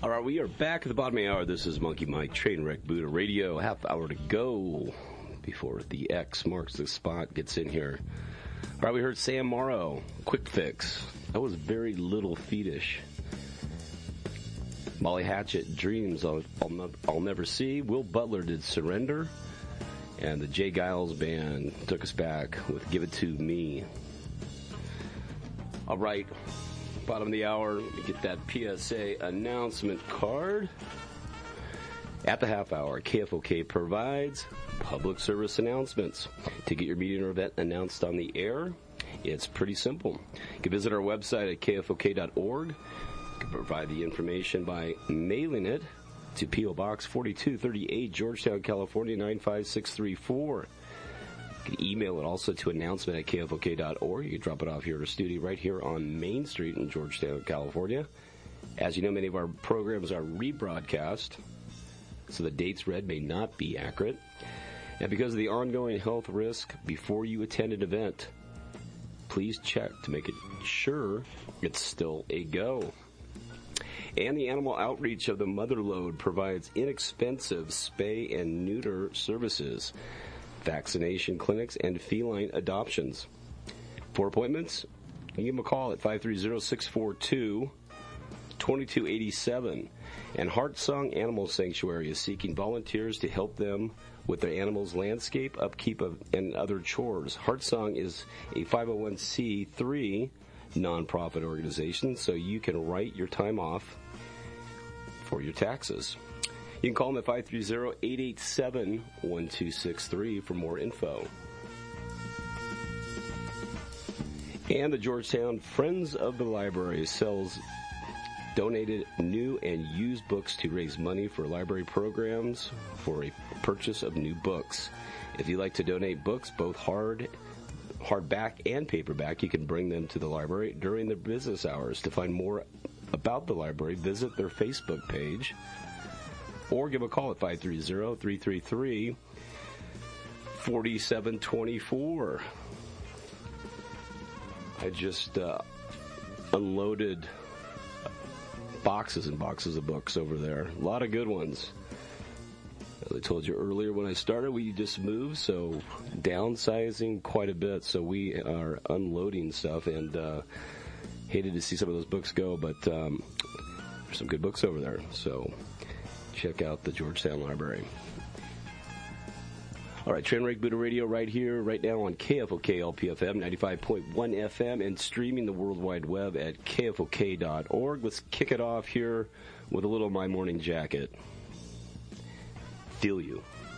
All right, we are back at the bottom of the hour. This is Monkey Mike, Trainwreck Buddha Radio. Half hour to go before the X marks the spot, gets in here. All right, we heard Sam Morrow, Quick Fix. That was very little feetish. Molly Hatchet, Dreams I'll Never See. Will Butler did Surrender. And the Jay Giles Band took us back with Give It To Me. All right. Bottom of the hour, let me get that PSA announcement card. At the half hour, KFOK provides public service announcements. To get your meeting or event announced on the air, it's pretty simple. You can visit our website at kfok.org. You can provide the information by mailing it to P.O. Box 4238, Georgetown, California, 95634. You can email it also to announcement at kfok.org. You can drop it off here at our studio right here on Main Street in Georgetown, California. As you know, many of our programs are rebroadcast, so the dates read may not be accurate. And because of the ongoing health risk before you attend an event, please check to make it sure it's still a go. And the Animal Outreach of the Motherlode provides inexpensive spay and neuter services, vaccination clinics, and feline adoptions. For appointments, you can give them a call at 530-642-2287. And Heartsong Animal Sanctuary is seeking volunteers to help them with their animals' landscape, upkeep, and other chores. Heartsong is a 501c3 nonprofit organization, so you can write your time off for your taxes. You can call them at 530-887-1263 for more info. And the Georgetown Friends of the Library sells donated new and used books to raise money for library programs for a purchase of new books. If you'd like to donate books, both hardback and paperback, you can bring them to the library during their business hours. To find more about the library, visit their Facebook page or give a call at 530-333-4724. I just unloaded boxes and boxes of books over there. A lot of good ones. As I told you earlier when I started, we just moved, so downsizing quite a bit. So we are unloading stuff, and hated to see some of those books go, but there's some good books over there. So check out the Georgetown Library. All right, Trainwreck Buddha Radio right here, right now on KFOK LPFM 95.1 FM and streaming the World Wide Web at kfok.org. Let's kick it off here with a little My Morning Jacket. Feel You.